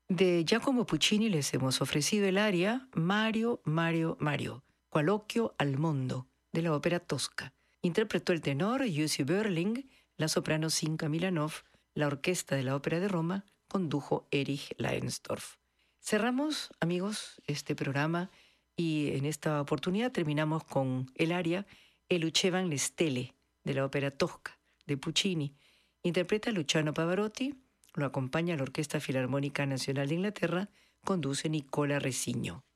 De Giacomo Puccini les hemos ofrecido el aria Mario, Mario, Mario, Colloquio al Mondo, de la ópera Tosca. Interpretó el tenor Jussi Björling, la soprano Zinka Milanov, la orquesta de la Ópera de Roma condujo Erich Leinsdorf. Cerramos, amigos, este programa y en esta oportunidad terminamos con el aria E Lucevan le stelle, de la ópera Tosca, de Puccini. Interpreta Luciano Pavarotti, lo acompaña la Orquesta Filarmónica Nacional de Inglaterra, conduce Nicola Resiño.